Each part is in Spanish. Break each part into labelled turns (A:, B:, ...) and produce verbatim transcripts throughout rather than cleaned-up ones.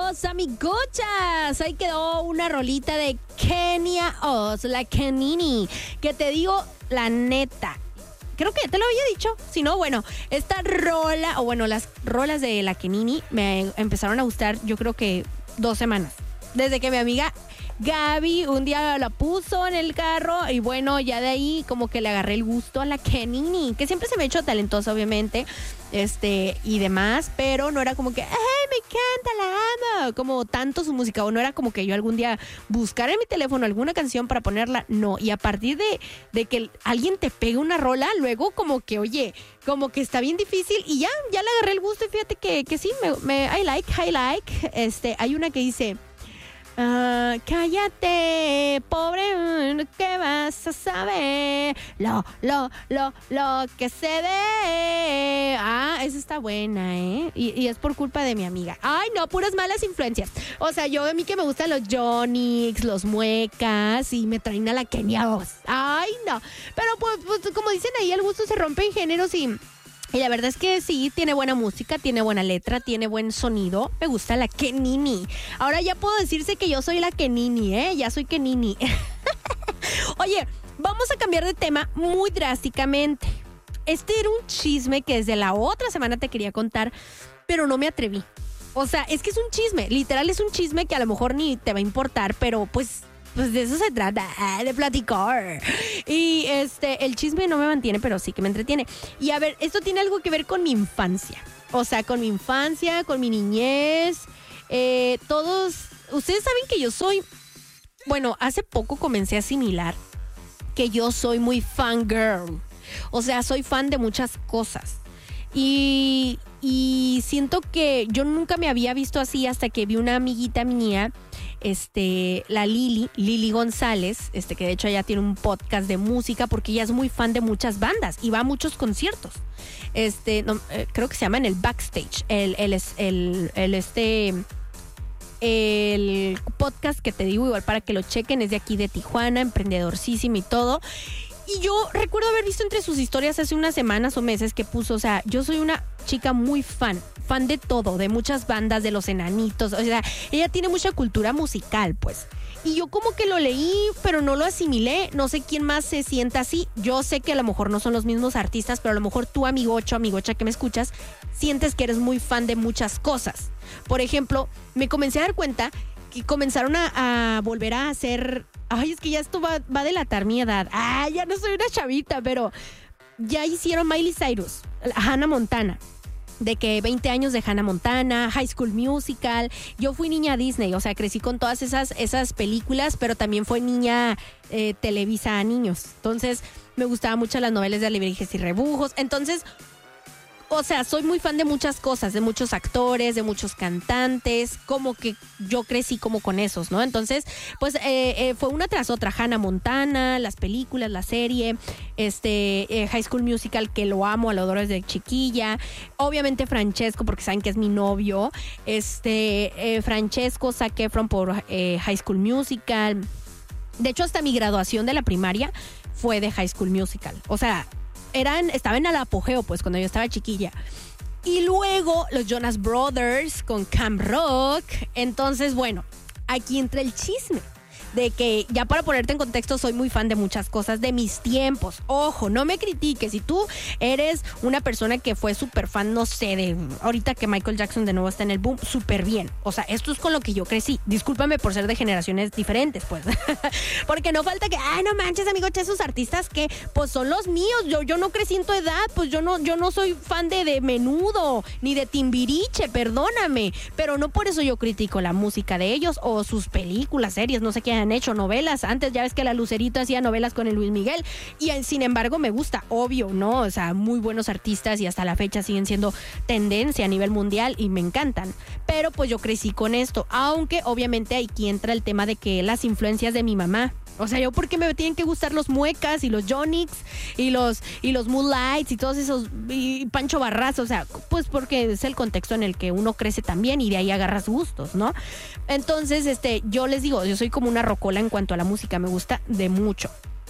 A: amigos, amigochas. Ahí quedó una rolita de Kenia Oz, la Kenini, que te digo la neta. Creo que te lo había dicho. Si no, bueno, esta rola, o bueno, las rolas de la Kenini me empezaron a gustar, yo creo que dos semanas. Desde que mi amiga Gaby un día la puso en el carro y bueno, ya de ahí como que le agarré el gusto a la Kenini, que siempre se me ha hecho talentosa, obviamente, este, y demás, pero no era como que, ¡ay, me encanta, la amo! Como tanto su música, o no era como que yo algún día buscara en mi teléfono alguna canción para ponerla, no, y a partir de, de que alguien te pegue una rola, luego como que, oye, como que está bien difícil y ya, ya le agarré el gusto y fíjate que, que sí, me, me, I like, I like, este, hay una que dice... Uh, cállate, pobre, ¿qué vas a saber? Lo, lo, lo, lo que se ve. Ah, esa está buena, ¿eh? Y, y es por culpa de mi amiga. Ay, no, puras malas influencias. O sea, yo a mí que me gustan los Jonix, los Muecas y me traen a la Kenia Oz. Ay, no. Pero pues, pues como dicen ahí, el gusto se rompe en géneros y... Y la verdad es que sí, tiene buena música, tiene buena letra, tiene buen sonido. Me gusta la Kenini. Ahora ya puedo decirse que yo soy la Kenini, ¿eh? Ya soy Kenini. Oye, vamos a cambiar de tema muy drásticamente. Este era un chisme que desde la otra semana te quería contar, pero no me atreví. O sea, es que es un chisme. Literal es un chisme que a lo mejor ni te va a importar, pero pues... Pues de eso se trata, de platicar. Y este, el chisme no me mantiene, pero sí que me entretiene. Y a ver, esto tiene algo que ver con mi infancia. O sea, con mi infancia, con mi niñez. Eh, todos, ustedes saben que yo soy... Bueno, hace poco comencé a asimilar que yo soy muy fangirl. O sea, soy fan de muchas cosas. Y, y siento que yo nunca me había visto así hasta que vi una amiguita mía... Este, la Lili, Lili González, este, que de hecho ella tiene un podcast de música porque ella es muy fan de muchas bandas y va a muchos conciertos. Este, no, eh, creo que se llama en el backstage, el, el, el, el, este, el podcast que te digo igual para que lo chequen, es de aquí de Tijuana, emprendedorcísimo y todo. Y yo recuerdo haber visto entre sus historias hace unas semanas o meses que puso, o sea, yo soy una chica muy fan, fan de todo, de muchas bandas, de los enanitos, o sea, ella tiene mucha cultura musical, pues. Y yo como que lo leí, pero no lo asimilé, no sé quién más se sienta así. Yo sé que a lo mejor no son los mismos artistas, pero a lo mejor tú, amigocho, amigocha que me escuchas, sientes que eres muy fan de muchas cosas. Por ejemplo, me comencé a dar cuenta que comenzaron a, a volver a hacer... Ay, es que ya esto va, va a delatar mi edad. Ay, ya no soy una chavita, pero ya hicieron Miley Cyrus, Hannah Montana. De que veinte años de Hannah Montana, High School Musical. Yo fui niña Disney, o sea, crecí con todas esas, esas películas, pero también fue niña eh, Televisa a niños. Entonces, me gustaban mucho las novelas de Alebrijes y Rebujos. Entonces... O sea, soy muy fan de muchas cosas, de muchos actores, de muchos cantantes, como que yo crecí como con esos, ¿no? Entonces, pues eh, eh, fue una tras otra, Hannah Montana, las películas, la serie, este eh, High School Musical, que lo amo, lo adoro desde chiquilla, obviamente Francesco, porque saben que es mi novio, este eh, Francesco, Zac Efron por eh, High School Musical, de hecho hasta mi graduación de la primaria fue de High School Musical, o sea... Eran, estaban al apogeo, pues, cuando yo estaba chiquilla. Y luego los Jonas Brothers con Camp Rock. Entonces, bueno, aquí entra el chisme. De que, ya para ponerte en contexto, soy muy fan de muchas cosas de mis tiempos. Ojo, no me critiques. Si tú eres una persona que fue súper fan, no sé, de ahorita que Michael Jackson de nuevo está en el boom, súper bien. O sea, esto es con lo que yo crecí. Discúlpame por ser de generaciones diferentes, pues. Porque no falta que, ay, no manches, amigo, esos artistas que, pues, son los míos. Yo, yo no crecí en tu edad, pues yo no, yo no soy fan de, de Menudo, ni de Timbiriche, perdóname. Pero no por eso yo critico la música de ellos o sus películas, series, no sé qué han hecho, novelas. Antes ya ves que la Lucerito hacía novelas con el Luis Miguel y sin embargo me gusta, obvio, ¿no? O sea, muy buenos artistas y hasta la fecha siguen siendo tendencia a nivel mundial y me encantan. Pero pues yo crecí con esto, aunque obviamente aquí entra el tema de que las influencias de mi mamá. O sea, yo porque me tienen que gustar los Muecas y los Jonix y los y los Moonlights y todos esos y Pancho Barraza, o sea, pues porque es el contexto en el que uno crece también y de ahí agarras gustos, ¿no? Entonces, este, yo les digo, yo soy como una rocola en cuanto a la música, me gusta de mucho.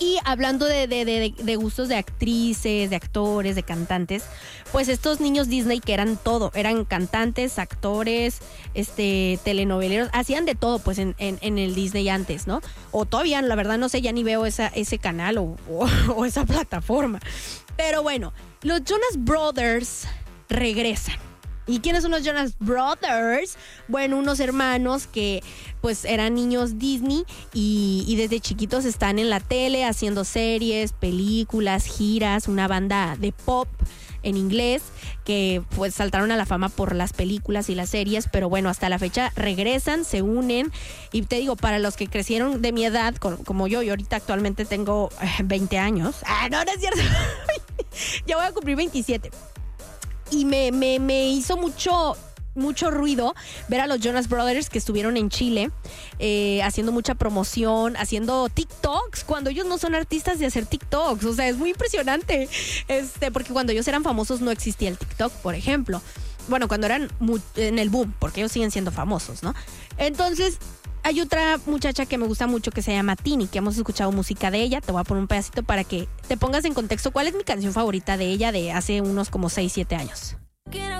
A: Y hablando de, de, de, de gustos de actrices, de actores, de cantantes, pues estos niños Disney que eran todo, eran cantantes, actores, este, telenoveleros, hacían de todo pues en, en, en el Disney antes, ¿no? O todavía, la verdad no sé, ya ni veo esa, ese canal o, o, o esa plataforma. Pero bueno, los Jonas Brothers regresan. ¿Y quiénes son los Jonas Brothers? Bueno, unos hermanos que pues eran niños Disney y, y desde chiquitos están en la tele haciendo series, películas, giras, una banda de pop en inglés que pues saltaron a la fama por las películas y las series, pero bueno, hasta la fecha regresan, se unen y te digo, para los que crecieron de mi edad, como yo, yo ahorita actualmente tengo veinte años. Ah, no, no es cierto. Ya voy a cumplir veintisiete. Y me, me, me hizo mucho, mucho ruido ver a los Jonas Brothers que estuvieron en Chile eh, haciendo mucha promoción, haciendo TikToks, cuando ellos no son artistas de hacer TikToks. O sea, es muy impresionante. Este, porque cuando ellos eran famosos no existía el TikTok, por ejemplo. Bueno, cuando eran muy, en el boom, porque ellos siguen siendo famosos, ¿no? Entonces, hay otra muchacha que me gusta mucho que se llama Tini, que hemos escuchado música de ella. Te voy a poner un pedacito para que te pongas en contexto cuál es mi canción favorita de ella de hace unos como seis, siete años.